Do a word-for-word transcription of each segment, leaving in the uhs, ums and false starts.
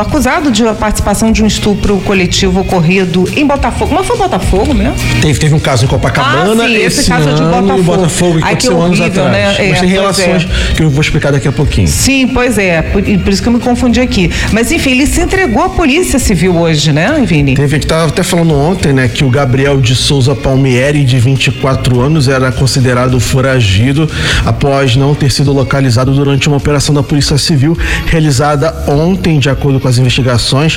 acusado de participação de um estupro coletivo ocorrido em Botafogo. Mas foi Botafogo mesmo? Teve, teve um caso em Copacabana. Ah, sim, esse, esse caso é de Botafogo. Botafogo que Ai, que aconteceu anos horrível, atrás. né? Mas É, tem pois relações é. que eu vou explicar daqui a pouquinho. Sim, pois é. Por, por isso que eu me confundi aqui. Mas, enfim, ele se entregou à Polícia Civil hoje, né, Vini? Teve, que estava até falando ontem, né, que o Gabriel de Souza Palmieri, de vinte e quatro anos, era considerado foragido após não ter sido localizado durante uma operação da Polícia Civil realizada ontem, de acordo com as investigações.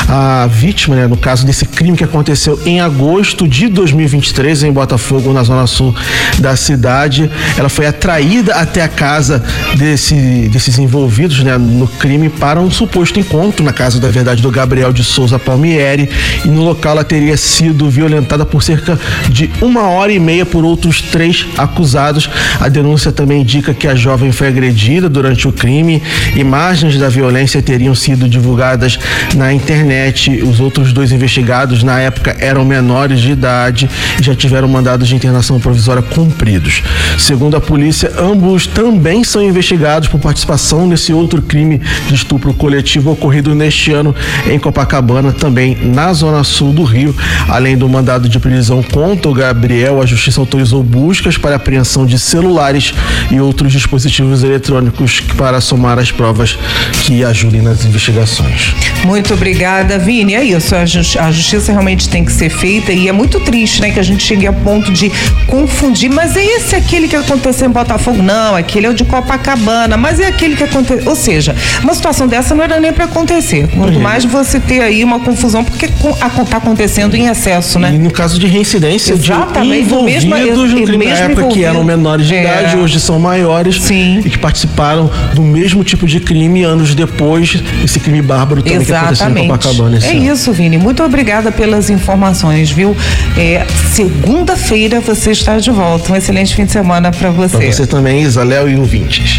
A vítima, né, no caso desse crime que aconteceu em agosto de dois mil e vinte e três, em Botafogo, na zona sul da cidade, ela foi atraída até a casa desse, desses envolvidos, né, no crime para um suposto encontro na casa da verdade do Gabriel de Souza Palmieri, e no local ela teria sido violentada por cerca de uma hora e meia por outros três acusados. A denúncia também indica que a jovem foi agredida durante o crime. Imagens da violência teriam sido divulgadas na internet. Os outros dois investigados na época eram menores de idade e já tiveram mandados de internação provisória cumpridos. Segundo a polícia, ambos também são investigados por participação nesse outro crime de estupro coletivo ocorrido neste ano em Copacabana, também na zona sul do Rio. Além do mandado de prisão contra o Gabriel, a justiça autorizou buscas para apreensão de celulares e outros dispositivos eletrônicos para somar as provas que ajudem nas investigações. Muito obrigada, Vini. É isso, a, justi- a justiça realmente tem que ser feita, e é muito triste, né, que a gente chegue a ponto de confundir, mas é esse aquele que aconteceu em Botafogo? Não, aquele é o de Copacabana, mas é aquele que aconteceu, ou seja, uma situação dessa não era nem para acontecer, quanto Uhum. mais você ter aí uma confusão, porque está acontecendo em excesso, né? E no caso de reincidência, Exatamente, de do mesmo- envolvidos no crime, na mesmo época que eram envolvido. menores de É. idade, hoje são maiores. Sim. E que participaram do mesmo tipo de crime anos depois, esse crime bárbaro também que aconteceu em Exatamente. Copacabana esse É ano. isso, Vini. Muito obrigada pelas informações, viu? É, segunda-feira você está de volta. Um excelente fim de semana para você. Pra você também, Isa, Léo e ouvintes.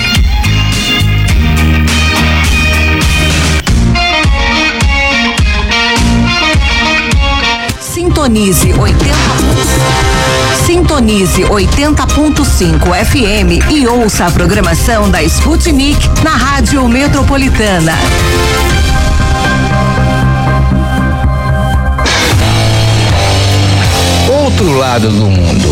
Sintonize oitenta. Sintonize oitenta ponto cinco F M e ouça a programação da Sputnik na Rádio Metropolitana. Outro lado do mundo.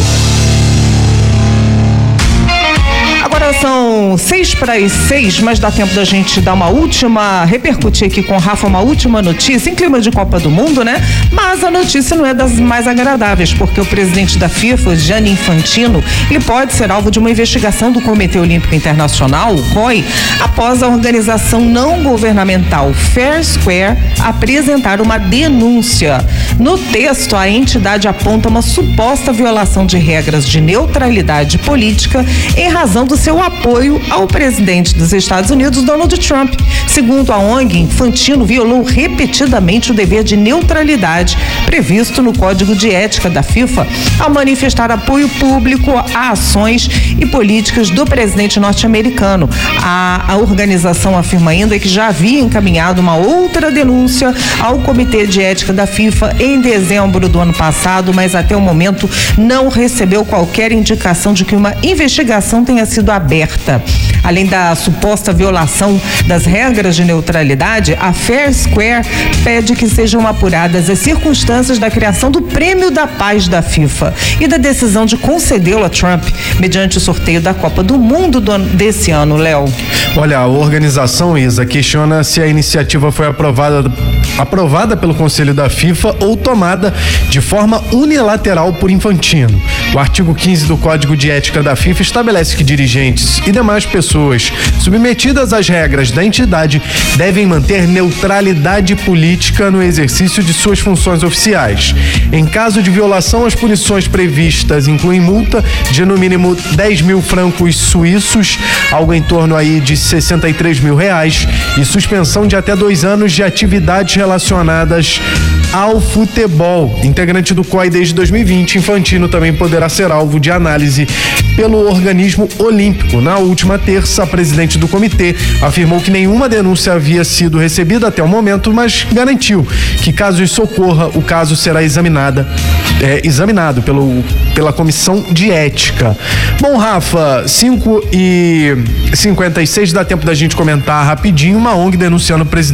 Agora são seis para as seis, mas dá tempo da gente dar uma última, repercutir aqui com o Rafa uma última notícia em clima de Copa do Mundo, né? Mas a notícia não é das mais agradáveis, porque o presidente da FIFA, Gianni Infantino, ele pode ser alvo de uma investigação do Comitê Olímpico Internacional, o C O I, após a organização não governamental Fair Square apresentar uma denúncia. No texto, a entidade aponta uma suposta violação de regras de neutralidade política em razão do seu apoio ao presidente dos Estados Unidos, Donald Trump. Segundo a O N G, Infantino violou repetidamente o dever de neutralidade previsto no Código de Ética da FIFA ao manifestar apoio público a ações e políticas do presidente norte-americano. A, a organização afirma ainda que já havia encaminhado uma outra denúncia ao Comitê de Ética da FIFA em dezembro do ano passado, mas até o momento não recebeu qualquer indicação de que uma investigação tenha sido aberta. Além da suposta violação das regras de neutralidade, a Fair Square pede que sejam apuradas as circunstâncias da criação do Prêmio da Paz da FIFA e da decisão de concedê-lo a Trump mediante o sorteio da Copa do Mundo do ano, desse ano, Léo. Olha, a organização, Isa, questiona se a iniciativa foi aprovada, aprovada pelo Conselho da FIFA ou tomada de forma unilateral por Infantino. O artigo quinze do Código de Ética da FIFA estabelece que dirigentes e demais pessoas submetidas às regras da entidade devem manter neutralidade política no exercício de suas funções oficiais. Em caso de violação, as punições previstas incluem multa de no mínimo dez mil francos suíços, algo em torno aí de sessenta e três mil reais, e suspensão de até dois anos de atividades relacionadas ao futebol. Integrante do C O I desde dois mil e vinte, Infantino também poderá ser alvo de análise pelo organismo olímpico. Na última terça, a presidente do comitê afirmou que nenhuma denúncia havia sido recebida até o momento, mas garantiu que, caso isso ocorra, o caso será examinada, é, examinado pelo, pela comissão de ética. Bom, Rafa, cinco e cinquenta e seis, dá tempo da gente comentar rapidinho uma O N G denunciando o presidente